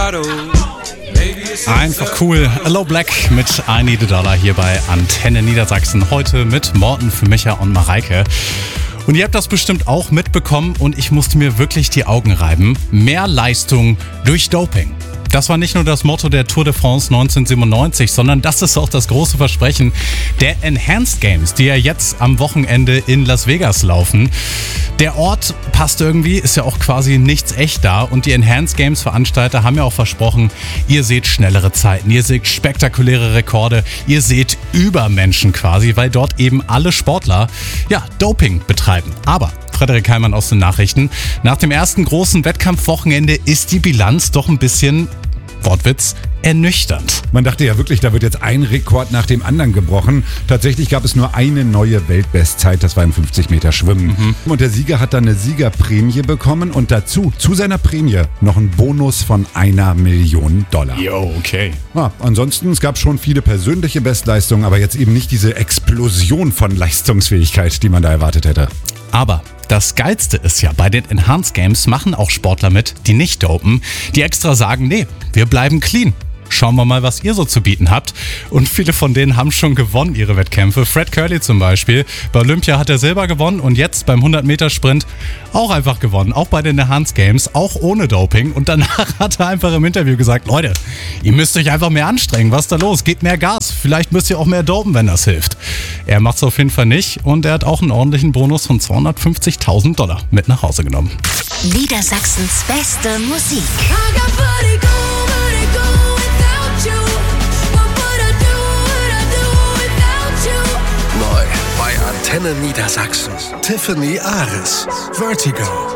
Einfach cool. Hello Black mit I Need a Dollar hier bei Antenne Niedersachsen. Heute mit Morten, für Micha und Mareike. Und ihr habt das bestimmt auch mitbekommen und ich musste mir wirklich die Augen reiben. Mehr Leistung durch Doping. Das war nicht nur das Motto der Tour de France 1997, sondern das ist auch das große Versprechen der Enhanced Games, die ja jetzt am Wochenende in Las Vegas laufen. Der Ort passt irgendwie, ist ja auch quasi nichts echt da und die Enhanced Games Veranstalter haben ja auch versprochen, ihr seht schnellere Zeiten, ihr seht spektakuläre Rekorde, ihr seht Übermenschen quasi, weil dort eben alle Sportler Doping betreiben. Aber Frederik Heimann aus den Nachrichten. Nach dem ersten großen Wettkampfwochenende ist die Bilanz doch ein bisschen, Wortwitz, ernüchternd. Man dachte ja wirklich, da wird jetzt ein Rekord nach dem anderen gebrochen. Tatsächlich gab es nur eine neue Weltbestzeit, das war im 50 Meter Schwimmen. Und der Sieger hat dann eine Siegerprämie bekommen und dazu, zu seiner Prämie, noch einen Bonus von $1 Million. Jo, okay. Ja, ansonsten, es gab schon viele persönliche Bestleistungen, aber jetzt eben nicht diese Explosion von Leistungsfähigkeit, die man da erwartet hätte. Aber das Geilste ist ja, bei den Enhanced Games machen auch Sportler mit, die nicht dopen, die extra sagen, nee, wir bleiben clean. Schauen wir mal, was ihr so zu bieten habt. Und viele von denen haben schon gewonnen, ihre Wettkämpfe. Fred Curley zum Beispiel. Bei Olympia hat er Silber gewonnen und jetzt beim 100-Meter-Sprint auch einfach gewonnen. Auch bei den Enhanced Games, auch ohne Doping. Und danach hat er einfach im Interview gesagt, Leute, ihr müsst euch einfach mehr anstrengen. Was ist da los? Gebt mehr Gas. Vielleicht müsst ihr auch mehr dopen, wenn das hilft. Er macht es auf jeden Fall nicht und er hat auch einen ordentlichen Bonus von $250.000 mit nach Hause genommen. Niedersachsens beste Musik. Neu bei Antenne Niedersachsen. Tiffany Ares. Vertigo.